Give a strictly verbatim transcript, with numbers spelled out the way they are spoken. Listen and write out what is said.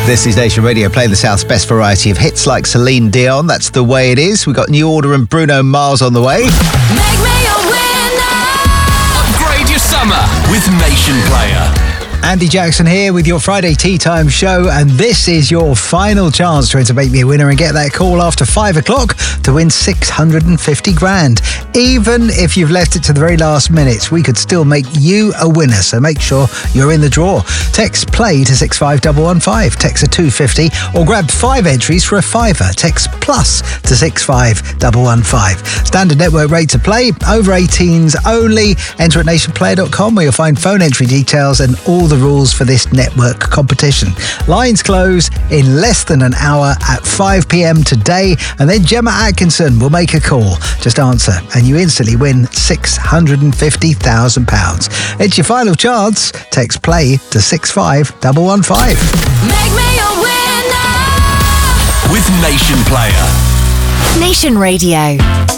This is Nation Radio, playing the South's best variety of hits like Celine Dion. That's the way it is. We've got New Order and Bruno Mars on the way. Make me a winner. Upgrade your summer with Nation Player. Andy Jackson here with your Friday Tea Time show, and this is your final chance to enter Make Me a Winner and get that call after five o'clock to win six hundred fifty grand. Even if you've left it to the very last minute, we could still make you a winner, so make sure you're in the draw. Text PLAY to six five one one five, text a two fifty, or grab five entries for a fiver. Text PLUS to six five one one five. Standard network rate to play, over eighteens only. Enter at nation player dot com where you'll find phone entry details and all the rules for this network competition. Lines close in less than an hour at five p.m. today, and then Gemma Atkinson will make a call. Just answer and you instantly win six hundred fifty thousand pounds. It's your final chance. Text PLAY to six five one one five. Make me a winner. With Nation Player. Nation Radio.